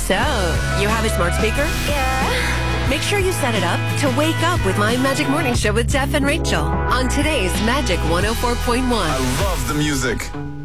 So, you have a smart speaker? Yeah. Make sure you set it up to wake up with my Magic Morning Show with Jeff and Rachel on today's Magic 104.1. I love the music.